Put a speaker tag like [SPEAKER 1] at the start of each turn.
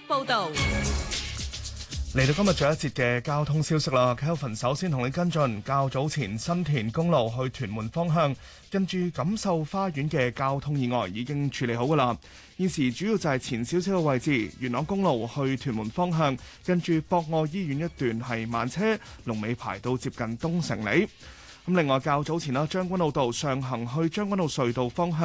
[SPEAKER 1] 報道。
[SPEAKER 2] 嚟到今日最後一節嘅交通消息啦 ，Kelvin 首先同你跟進較早前新田公路去屯門方向，跟住錦繡花園嘅交通意外已經處理好噶啦。現時主要就係前少少嘅位置，元朗公路去屯門方向，跟住博愛醫院一段係慢車，龍尾排到接近東城里。咁另外較早前啦，將軍澳道上行去將軍澳隧道方向。